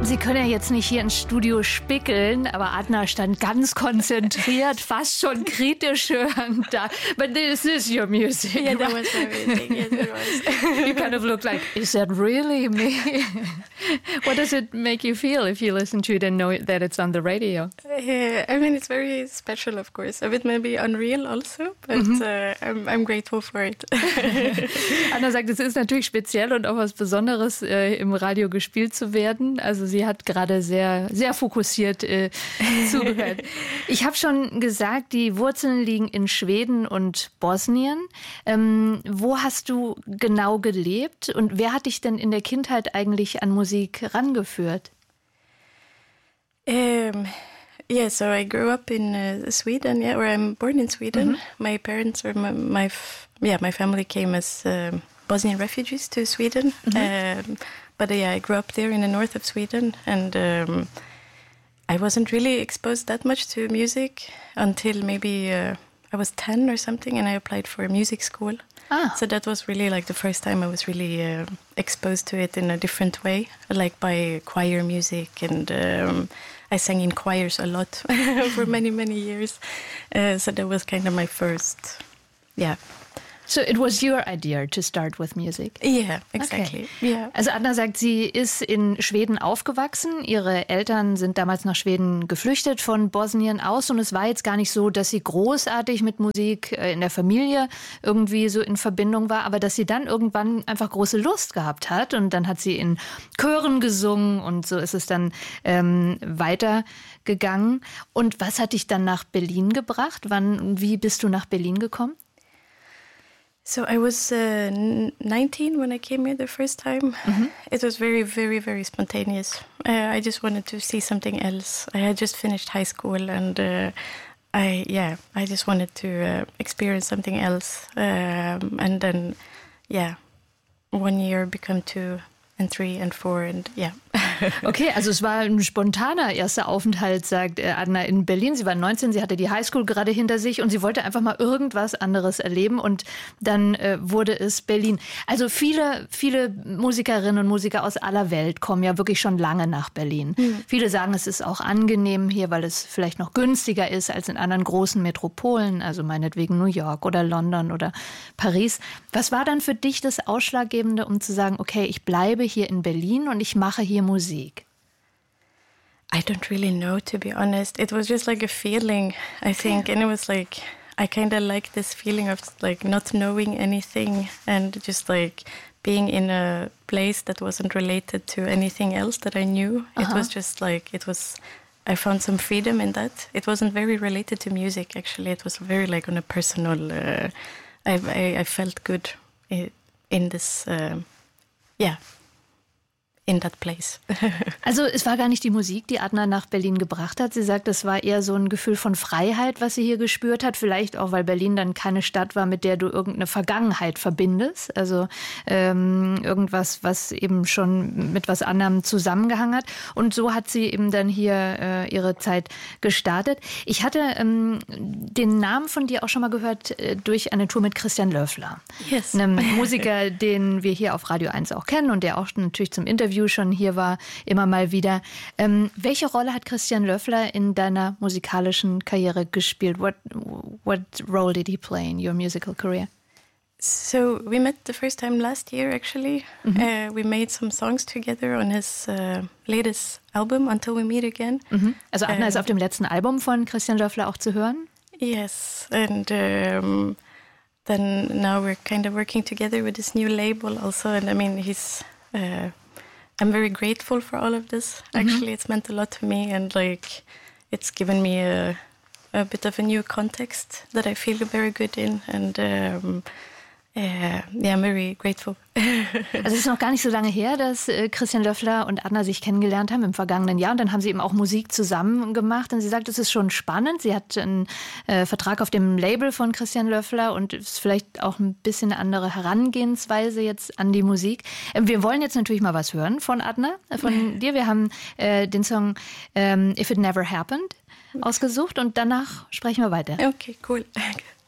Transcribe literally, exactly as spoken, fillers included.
Sie können ja jetzt nicht hier ins Studio spickeln, aber Adna stand ganz konzentriert, fast schon kritisch hörend da. But this is your music. Yeah, that was my music. Yes, it was. You kind of look like, is that really me? What does it make you feel if you listen to it and know that it's on the radio? Uh, I mean, it's very special, of course. A bit maybe unreal also, but mm-hmm. uh, I'm, I'm grateful for it. Adna sagt, es ist natürlich speziell und auch was Besonderes, äh, im Radio gespielt zu werden. Also sie hat gerade sehr, sehr fokussiert äh, zugehört. Ich habe schon gesagt, die Wurzeln liegen in Schweden und Bosnien. Ähm, wo hast du genau gelebt und wer hat dich denn in der Kindheit eigentlich an Musik rangeführt? Um, yeah, so I grew up in uh, Sweden, yeah, or I'm born in Sweden. Mm-hmm. My parents or my, my yeah, my family came as um, Bosnian refugees to Sweden. Mm-hmm. Um, but uh, yeah, I grew up there in the north of Sweden, and um, I wasn't really exposed that much to music until maybe uh, I was ten or something, and I applied for a music school. Ah. So that was really like the first time I was really uh, exposed to it in a different way, like by choir music, and um, I sang in choirs a lot for many, many years. Uh, so that was kind of my first, yeah. So it was your idea to start with music? Yeah, exactly. Okay. Yeah. Also Adna sagt, sie ist in Schweden aufgewachsen. Ihre Eltern sind damals nach Schweden geflüchtet von Bosnien aus. Und es war jetzt gar nicht so, dass sie großartig mit Musik in der Familie irgendwie so in Verbindung war, aber dass sie dann irgendwann einfach große Lust gehabt hat. Und dann hat sie in Chören gesungen und so ist es dann ähm, weitergegangen. Und was hat dich dann nach Berlin gebracht? Wann, wie bist du nach Berlin gekommen? So I was uh, nineteen when I came here the first time. Mm-hmm. It was very, very, very spontaneous. Uh, I just wanted to see something else. I had just finished high school, and uh, I, yeah, I just wanted to uh, experience something else. Um, and then, yeah, one year become two and three and four, and yeah. Okay, also es war ein spontaner erster Aufenthalt, sagt Adna, in Berlin. Sie war neunzehn, sie hatte die Highschool gerade hinter sich und sie wollte einfach mal irgendwas anderes erleben und dann äh, wurde es Berlin. Also viele, viele Musikerinnen und Musiker aus aller Welt kommen ja wirklich schon lange nach Berlin. Mhm. Viele sagen, es ist auch angenehm hier, weil es vielleicht noch günstiger ist als in anderen großen Metropolen, also meinetwegen New York oder London oder Paris. Was war dann für dich das Ausschlaggebende, um zu sagen, okay, ich bleibe hier in Berlin und ich mache hier Musik? I don't really know, to be honest. It was just like a feeling, I think. And it was like, I kind of like this feeling of like not knowing anything and just like being in a place that wasn't related to anything else that I knew. Uh-huh. It was just like, it was, I found some freedom in that. It wasn't very related to music, actually. It was very like on a personal, uh, I, I, I felt good in, in this, uh, yeah. in that place. Also es war gar nicht die Musik, die Adna nach Berlin gebracht hat. Sie sagt, es war eher so ein Gefühl von Freiheit, was sie hier gespürt hat. Vielleicht auch, weil Berlin dann keine Stadt war, mit der du irgendeine Vergangenheit verbindest. Also ähm, irgendwas, was eben schon mit was anderem zusammengehangen hat. Und so hat sie eben dann hier äh, ihre Zeit gestartet. Ich hatte ähm, den Namen von dir auch schon mal gehört äh, durch eine Tour mit Christian Löffler. Yes. Einem Musiker, den wir hier auf Radio eins auch kennen und der auch natürlich zum Interview schon hier war, immer mal wieder. Ähm, welche Rolle hat Christian Löffler in deiner musikalischen Karriere gespielt? What, what role did he play in your musical career? So we met the first time last year, actually. Mm-hmm. Uh, we made some songs together on his uh, latest album, Until We Meet Again. Mm-hmm. Also Adna uh, ist auf dem letzten Album von Christian Löffler auch zu hören? Yes, and um, then now we're kind of working together with this new label also. And I mean, he's... Uh, I'm very grateful for all of this. Actually, mm-hmm. It's meant a lot to me, and like it's given me a, a bit of a new context that I feel very good in, and um, yeah, yeah, I'm very grateful. Also es ist noch gar nicht so lange her, dass Christian Löffler und Adna sich kennengelernt haben im vergangenen Jahr und dann haben sie eben auch Musik zusammen gemacht und sie sagt, es ist schon spannend. Sie hat einen äh, Vertrag auf dem Label von Christian Löffler und ist vielleicht auch ein bisschen eine andere Herangehensweise jetzt an die Musik. Wir wollen jetzt natürlich mal was hören von Adna, von dir. Wir haben äh, den Song ähm, If It Never Happened ausgesucht und danach sprechen wir weiter. Okay, cool.